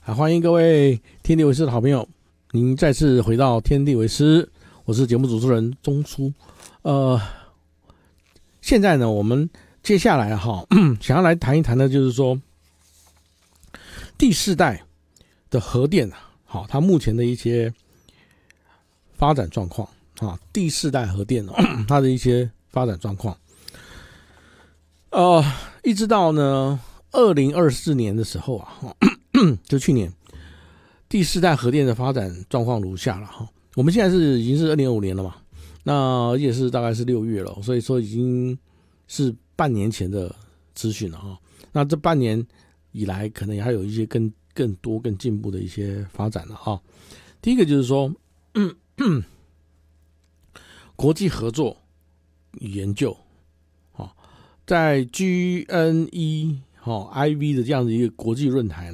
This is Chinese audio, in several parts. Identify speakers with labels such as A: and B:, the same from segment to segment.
A: 欢迎各位天地为师的好朋友，您再次回到天地为师，我是节目主持人钟书。现在呢，我们接下来想要来谈一谈的，就是说第四代的核电它目前的一些发展状况第四代核电它的一些发展状况。一直到呢2024年的时候就去年，第四代核电的发展状况如下了我们现在已经是2025年了嘛，那也是大概是6月了，所以说已经是半年前的资讯了那这半年以来，可能还有一些更多更进步的一些发展了第一个就是说，国际合作与研究在 GNE、IV 的这样的一个国际论坛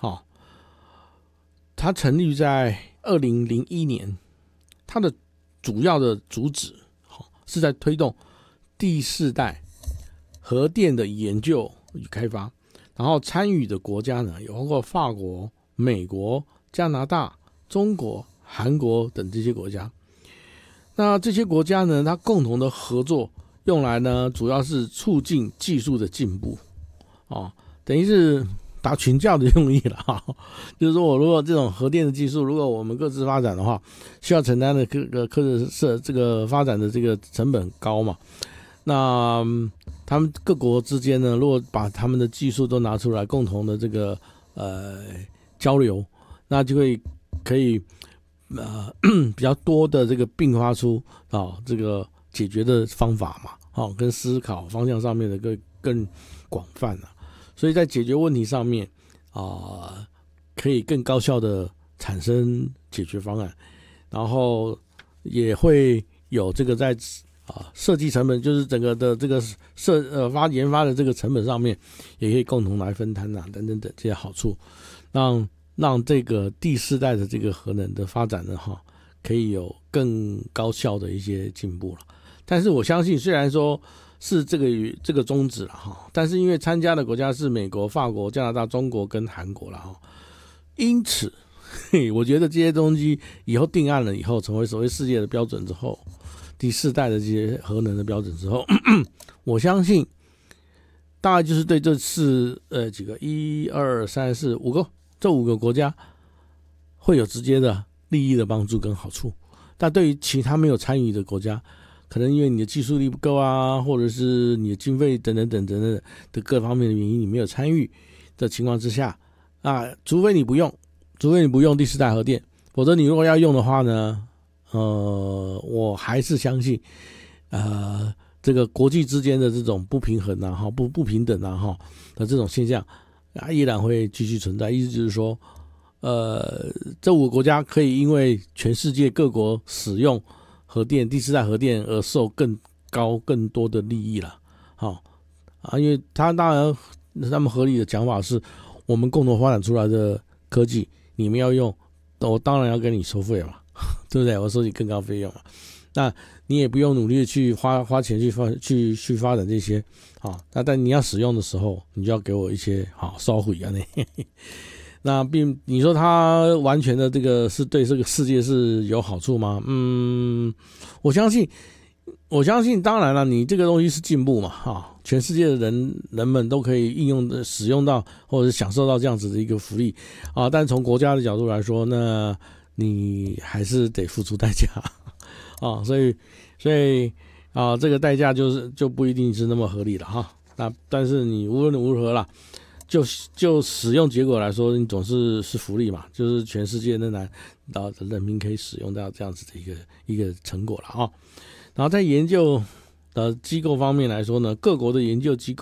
A: 它成立在2001年，它的主要的主旨是在推动第四代核电的研究与开发，然后参与的国家呢有包括法国、美国、加拿大、中国、韩国等这些国家。那这些国家呢，它共同的合作用来呢，主要是促进技术的进步等于是打群架的用意了就是说，我如果这种核电的技术，如果我们各自发展的话，需要承担的这个发展的这个成本很高嘛。那他们各国之间呢，如果把他们的技术都拿出来，共同的这个交流，那就可以比较多的这个并发出这个解决的方法嘛跟思考方向上面的更广泛所以在解决问题上面可以更高效的产生解决方案，然后也会有这个在设计成本，就是整个的这个研发的这个成本上面，也可以共同来分摊等等这些好处，让这个第四代的这个核能的发展呢可以有更高效的一些进步了。但是我相信，虽然说是这个宗旨了但是因为参加的国家是美国、法国、加拿大、中国跟韩国了因此我觉得这些东西以后定案了以后，成为所谓世界的标准之后，第四代的这些核能的标准之后我相信大概就是对这几个1、2、3、4、5个这5个国家会有直接的利益的帮助跟好处。但对于其他没有参与的国家，可能因为你的技术力不够或者是你的经费等等的各方面的原因，你没有参与的情况之下除非你不用第四代核电，否则你如果要用的话呢我还是相信这个国际之间的这种不平衡不平等的这种现象依然会继续存在。意思就是说这5个国家可以因为全世界各国使用第四代核电而受更多的利益了因为当然他们合理的讲法是，我们共同发展出来的科技你们要用，我当然要跟你收费嘛对不对？我收你更高费用嘛，那你也不用努力去花钱去发展这些但你要使用的时候，你就要给我一些收费那你说它完全的这个是对这个世界是有好处吗？我相信当然了，你这个东西是进步嘛全世界的人们都可以应用的使用到或者是享受到这样子的一个福利但从国家的角度来说，那你还是得付出代价所以这个代价就不一定是那么合理了那但是你无论如何啦，就使用结果来说，你总是福利嘛，就是全世界仍然人民可以使用到这样子的一个成果了然后在研究的机构方面来说呢，各国的研究机构